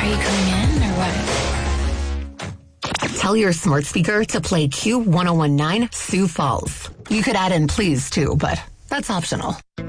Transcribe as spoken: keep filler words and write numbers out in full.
you coming in or what? Tell your smart speaker to play Q one oh one nine Sioux Falls. You could add in please too, but that's optional.